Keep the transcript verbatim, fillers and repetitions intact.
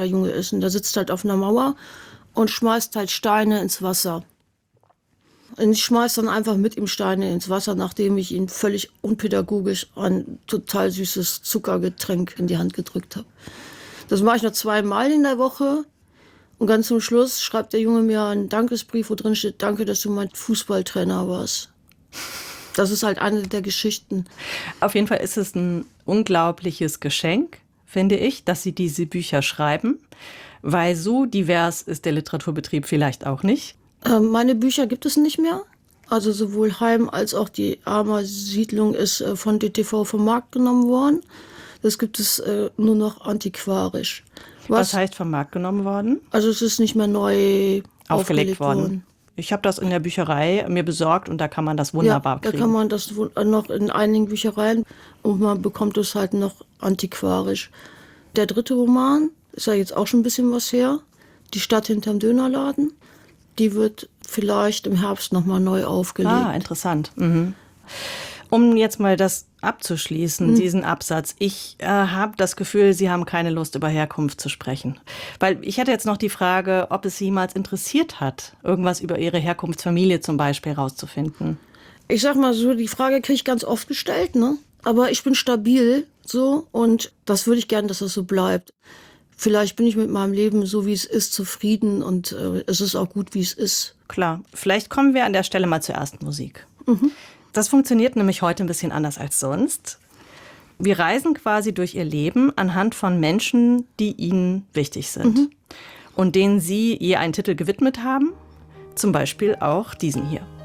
der Junge ist. Und der sitzt halt auf einer Mauer und schmeißt halt Steine ins Wasser. Und ich schmeiß dann einfach mit ihm Steine ins Wasser, nachdem ich ihm völlig unpädagogisch ein total süßes Zuckergetränk in die Hand gedrückt habe. Das mache ich noch zweimal in der Woche. Und ganz zum Schluss schreibt der Junge mir einen Dankesbrief, wo drin steht: Danke, dass du mein Fußballtrainer warst. Das ist halt eine der Geschichten. Auf jeden Fall ist es ein unglaubliches Geschenk, finde ich, dass Sie diese Bücher schreiben, weil so divers ist der Literaturbetrieb vielleicht auch nicht. Ähm, meine Bücher gibt es nicht mehr. Also sowohl Heim als auch die Armer Siedlung ist äh, von D T V vom Markt genommen worden. Das gibt es äh, nur noch antiquarisch. Was, Was heißt vom Markt genommen worden? Also es ist nicht mehr neu aufgelegt, aufgelegt worden. worden. Ich habe das in der Bücherei mir besorgt und da kann man das wunderbar ja, kriegen. Da kann man das noch in einigen Büchereien und man bekommt es halt noch antiquarisch. Der dritte Roman ist ja jetzt auch schon ein bisschen was her. Die Stadt hinterm Dönerladen. Die wird vielleicht im Herbst nochmal neu aufgelegt. Ah, interessant. Mhm. Um jetzt mal das abzuschließen, mhm. diesen Absatz. Ich äh, habe das Gefühl, Sie haben keine Lust, über Herkunft zu sprechen. Weil ich hätte jetzt noch die Frage, ob es Sie jemals interessiert hat, irgendwas über Ihre Herkunftsfamilie zum Beispiel rauszufinden. Ich sag mal so, die Frage kriege ich ganz oft gestellt, ne? Aber ich bin stabil so und das würde ich gerne, dass das so bleibt. Vielleicht bin ich mit meinem Leben, so wie es ist, zufrieden und äh, es ist auch gut, wie es ist. Klar, vielleicht kommen wir an der Stelle mal zur ersten Musik. Mhm. Das funktioniert nämlich heute ein bisschen anders als sonst. Wir reisen quasi durch ihr Leben anhand von Menschen, die ihnen wichtig sind. Mhm. Und denen sie je einen Titel gewidmet haben. Zum Beispiel auch diesen hier.